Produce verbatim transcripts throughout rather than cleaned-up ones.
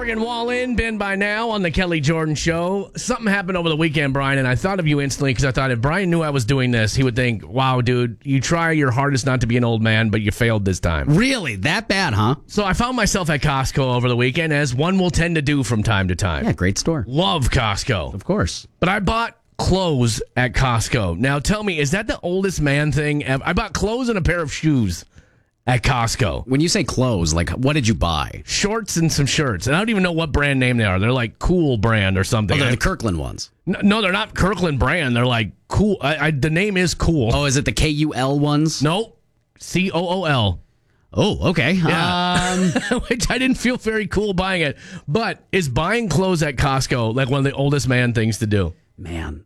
Morgan Wallen, been by now on the Kelly Jordan Show. Something happened over the weekend, Brian, and I thought of you instantly because I thought if Brian knew I was doing this, he would think, wow, dude, you try your hardest not to be an old man, but you failed this time. Really? That bad, huh? So I found myself at Costco over the weekend, as one will tend to do from time to time. Yeah, great store. Love Costco. Of course. But I bought clothes at Costco. Now tell me, is that the oldest man thing ever? I bought clothes and a pair of shoes at Costco. When you say clothes, like, what did you buy? Shorts and some shirts. And I don't even know what brand name they are. They're like Cool brand or something. Oh, they're the Kirkland ones. No, no, they're not Kirkland brand. They're like Cool. I, I, the name is Cool. Oh, is it the K U L ones? Nope. C O O L. Oh, okay. Yeah. Um, Which I didn't feel very cool buying it. But is buying clothes at Costco like one of the oldest man things to do? Man.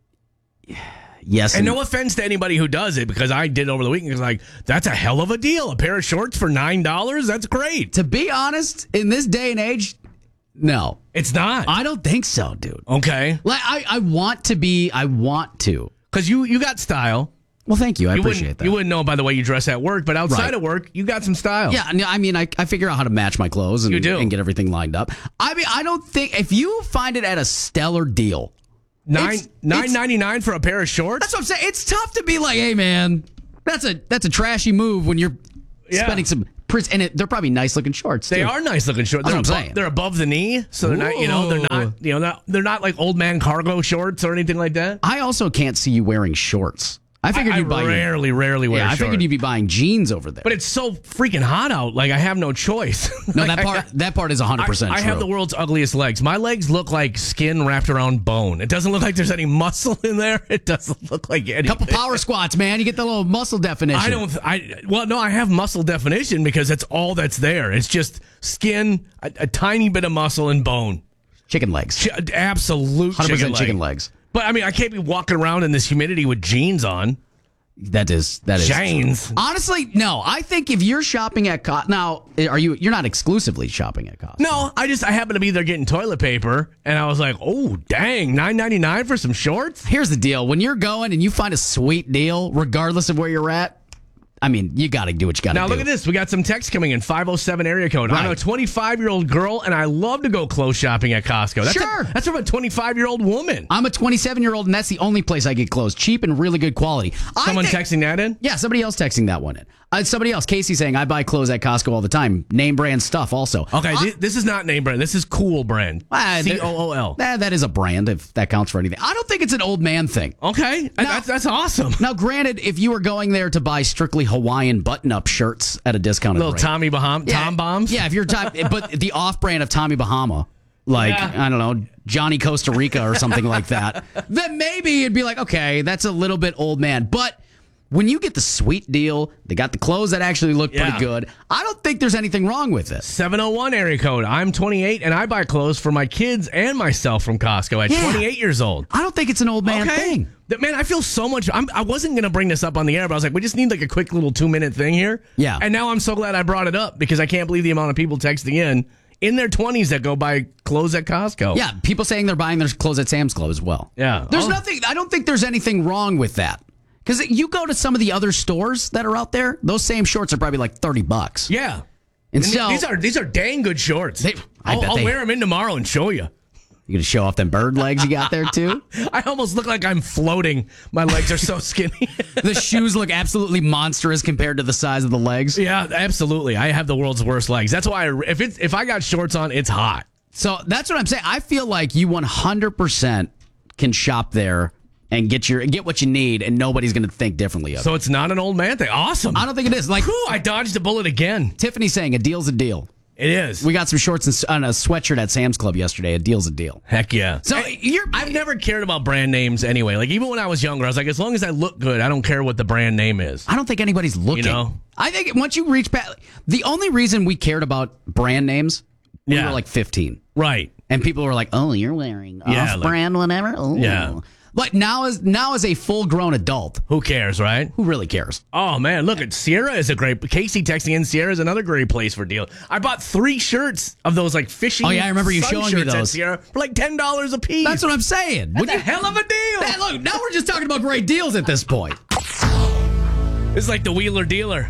Yes. And no offense to anybody who does it, because I did over the weekend. It's like, that's a hell of a deal. A pair of shorts for nine dollars? That's great. To be honest, in this day and age, no. It's not. I don't think so, dude. Okay. Like, I, I want to be, I want to. Because you, you got style. Well, thank you. I you appreciate that. You wouldn't know by the way you dress at work, but outside Right. of work, you got some style. Yeah, I mean, I, I figure out how to match my clothes and, You do. and get everything lined up. I mean, I don't think, if you find it at a stellar deal, Nine It's- nine it's- ninety nine for a pair of shorts? that's what I'm saying. It's tough to be like, hey, man, that's a that's a trashy move when you're Yeah. spending some. And it, they're probably nice looking shorts. They too. are nice looking shorts. That's They're what I'm above, saying. they're above the knee, so they're not, you know, they're not, you know, not, they're not like old man cargo shorts or anything like that. I also can't see you wearing shorts. I figured I, you'd buy. rarely, rarely wear yeah, I shorts. figured you'd be buying jeans over there. But it's so freaking hot out. Like I have no choice. no, Like, that I- part that part is one hundred percent I, I true. have the world's ugliest legs. My legs look like skin wrapped around bone. It doesn't look like there's any muscle in there. It doesn't look like anything. couple power squats, man. You get the little muscle definition. I don't. I well, no, I have muscle definition because that's all that's there. It's just skin, a, a tiny bit of muscle, and bone. Chicken legs. Ch- absolute one hundred percent chicken, leg. chicken legs. But I mean, I can't be walking around in this humidity with jeans on. That is that is Jeans. true. Honestly, no. I think if you're shopping at Costco now, are you? You're not exclusively shopping at Costco. No, I just I happen to be there getting toilet paper, and I was like, oh dang, nine ninety nine for some shorts. Here's the deal: when you're going and you find a sweet deal, regardless of where you're at, I mean, you got to do what you got to do. Now look at this. We got some text coming in. five oh seven area code. I'm a Right. twenty-five-year-old girl, and I love to go clothes shopping at Costco. That's Sure. A, that's from a twenty-five-year-old woman. I'm a twenty-seven-year-old, and that's the only place I get clothes, cheap and really good quality. I Someone think- texting that in? Yeah, somebody else texting that one in. Uh, somebody else, Casey, saying I buy clothes at Costco all the time. Name brand stuff also. Okay, Uh, thi- this is not name brand. This is Cool brand. Ah, C O O L. That, that is a brand, if that counts for anything. I don't think it's an old man thing. Okay, that's, that's awesome. Now, granted, if you were going there to buy strictly Hawaiian button-up shirts at a discounted Little rate, Tommy Bahama, yeah, Tom Bombs. yeah, if you're type, but the off-brand of Tommy Bahama, like Yeah. I don't know, Johnny Costa Rica or something like that, then maybe it'd be like, okay, that's a little bit old man. But when you get the sweet deal, they got the clothes that actually look Yeah. pretty good. I don't think there's anything wrong with it. seven oh one area code. I'm twenty-eight, and I buy clothes for my kids and myself from Costco at Yeah. twenty-eight years old. I don't think it's an old man thing. Th- Man, I feel so much. I'm, I wasn't going to bring this up on the air, but I was like, we just need like a quick little two minute thing here. Yeah. And now I'm so glad I brought it up because I can't believe the amount of people texting in in their twenties that go buy clothes at Costco. Yeah, people saying they're buying their clothes at Sam's Club as well. Yeah. There's Oh. nothing, I don't think there's anything wrong with that. Because you go to some of the other stores that are out there, those same shorts are probably like thirty bucks. Yeah. And And so, these are these are dang good shorts. They- I I'll, bet I'll they- wear them in tomorrow and show you. you gonna show off them bird legs you got there too? I almost look like I'm floating. My legs are so skinny. The shoes look absolutely monstrous compared to the size of the legs. Yeah, absolutely. I have the world's worst legs. That's why I, if it's if I got shorts on, it's hot. So that's what I'm saying. I feel like you one hundred percent can shop there and get your get what you need, and nobody's going to think differently of it. So it's not an old man thing. Awesome. I don't think it is. Like Whew, I dodged a bullet again. Tiffany's saying, a deal's a deal. It is. We got some shorts and, s- and a sweatshirt at Sam's Club yesterday. A deal's a deal. Heck yeah. So Hey, you're I've never cared about brand names anyway. Like even when I was younger, I was like, as long as I look good, I don't care what the brand name is. I don't think anybody's looking. You know? I think once you reach past, the only reason we cared about brand names, we Yeah. were like fifteen, Right. and people were like, "Oh, you're wearing Yeah, off-brand, whatever." Oh. Yeah. But now as now as a full-grown adult, Who cares, right? who really cares? Oh man, look at Sierra is a great. Casey texting in Sierra is another great place for deal. I bought three shirts of those like fishing. Oh, yeah, I remember you sun showing me shirts at those. Sierra for like ten dollars a piece. That's what I'm saying. That's a hell of a deal. Hey, look, now we're just talking about great deals at this point. It's like the Wheeler Dealer.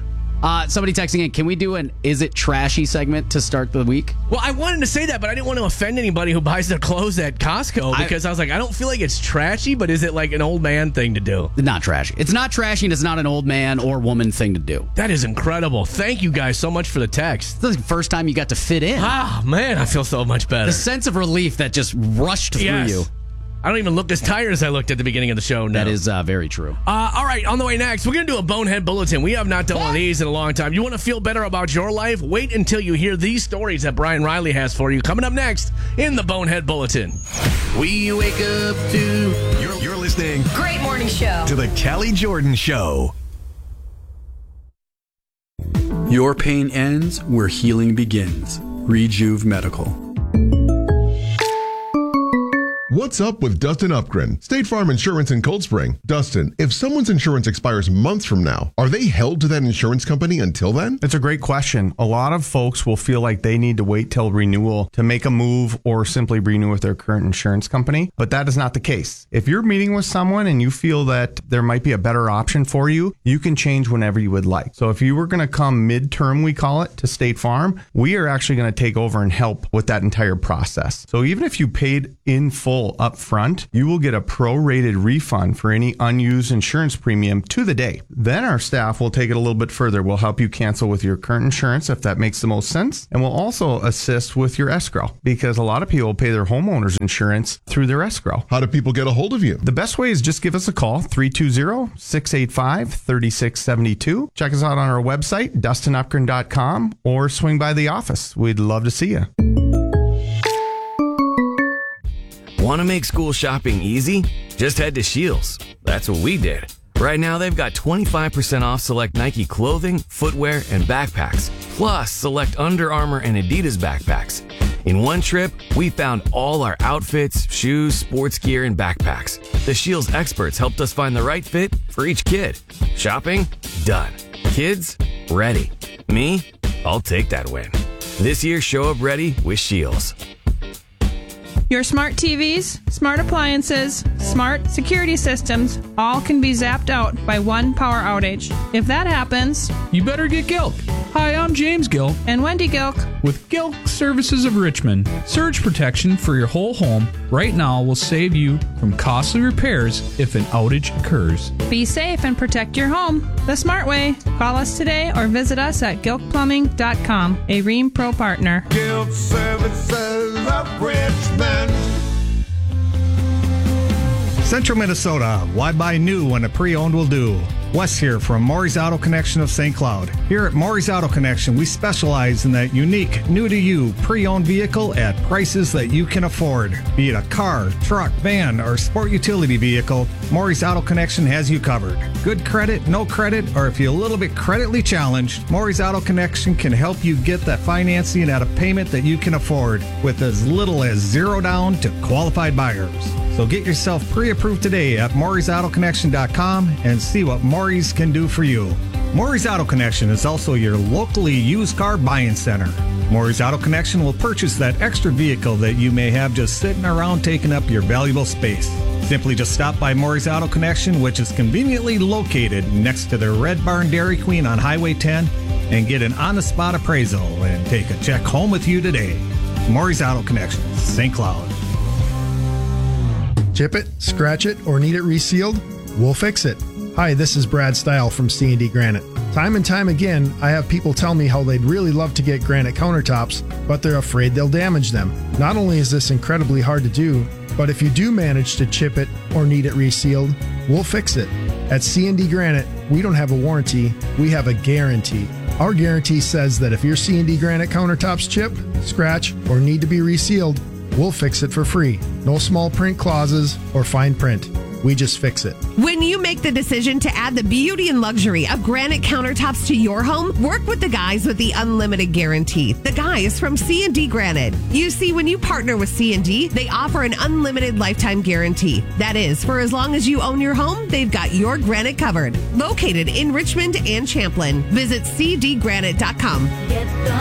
Uh, somebody texting in, can we do an Is It Trashy segment to start the week? Well, I wanted to say that, but I didn't want to offend anybody who buys their clothes at Costco because I, I was like, I don't feel like it's trashy, but is it like an old man thing to do? Not trashy. It's not trashy and it's not an old man or woman thing to do. That is incredible. Thank you guys so much for the text. It's the first time you got to fit in. Ah, man, I feel so much better. The sense of relief that just rushed through yes. you. I don't even look as tired as I looked at the beginning of the show now. That is uh, very true. Uh, all right, on the way next, we're going to do a Bonehead Bulletin. We have not done one of these in a long time. You want to feel better about your life? Wait until you hear these stories that Brian Riley has for you. Coming up next in the Bonehead Bulletin. We wake up to... You're, you're listening... Great morning show. ...to the Kelly Jordan Show. Your pain ends where healing begins. Rejuve Medical. What's up with Dustin Upgren, State Farm Insurance in Cold Spring? Dustin, if someone's insurance expires months from now, are they held to that insurance company until then? It's a great question. A lot of folks will feel like they need to wait till renewal to make a move or simply renew with their current insurance company, but that is not the case. If you're meeting with someone and you feel that there might be a better option for you, you can change whenever you would like. So if you were going to come midterm, we call it, to State Farm, we are actually going to take over and help with that entire process. So even if you paid in full up front, you will get a prorated refund for any unused insurance premium to the day. Then our staff will take it a little bit further. We'll help you cancel with your current insurance if that makes the most sense. And we'll also assist with your escrow because a lot of people pay their homeowner's insurance through their escrow. How do people get a hold of you? The best way is just give us a call, three two zero, six eight five, three six seven two. Check us out on our website, dustin upgren dot com, or swing by the office. We'd love to see you. Want to make school shopping easy? Just head to Scheels. That's what we did. Right now, they've got twenty-five percent off select Nike clothing, footwear, and backpacks, plus select Under Armour and Adidas backpacks. In one trip, we found all our outfits, shoes, sports gear, and backpacks. The Scheels experts helped us find the right fit for each kid. Shopping? Done. Kids? Ready. Me? I'll take that win. This year, show up ready with Scheels. Your smart T Vs, smart appliances, smart security systems, all can be zapped out by one power outage. If that happens, you better get Gilk. Hi, I'm James Gilk. And Wendy Gilk. With Gilk Services of Richmond, surge protection for your whole home right now will save you from costly repairs if an outage occurs. Be safe and protect your home the smart way. Call us today or visit us at gilk plumbing dot com, a Ream Pro partner. Gilk Services of Richmond. Central Minnesota, why buy new when a pre-owned will do? Wes here from Maury's Auto Connection of Saint Cloud. Here at Maury's Auto Connection, we specialize in that unique, new-to-you, pre-owned vehicle at prices that you can afford. Be it a car, truck, van, or sport utility vehicle, Maury's Auto Connection has you covered. Good credit, no credit, or if you're a little bit creditly challenged, Maury's Auto Connection can help you get that financing at a payment that you can afford with as little as zero down to qualified buyers. So get yourself pre-approved today at Maury's Auto Connection dot com and see what Maury's can do for you. Maury's Auto Connection is also your locally used car buying center. Maury's Auto Connection will purchase that extra vehicle that you may have just sitting around taking up your valuable space. Simply just stop by Maury's Auto Connection, which is conveniently located next to the Red Barn Dairy Queen on Highway ten, and get an on-the-spot appraisal and take a check home with you today. Maury's Auto Connection, Saint Cloud. Chip it, scratch it, or need it resealed? We'll fix it. Hi, this is Brad Stile from C and D Granite. Time and time again, I have people tell me how they'd really love to get granite countertops, but they're afraid they'll damage them. Not only is this incredibly hard to do, but if you do manage to chip it or need it resealed, we'll fix it. At C and D Granite, we don't have a warranty, we have a guarantee. Our guarantee says that if your C and D Granite countertops chip, scratch, or need to be resealed, we'll fix it for free. No small print clauses or fine print. We just fix it. When you make the decision to add the beauty and luxury of granite countertops to your home, work with the guys with the unlimited guarantee. The guys from C and D Granite. You see, when you partner with C and D, they offer an unlimited lifetime guarantee. That is, for as long as you own your home, they've got your granite covered. Located in Richmond and Champlin. Visit c d granite dot com. Get the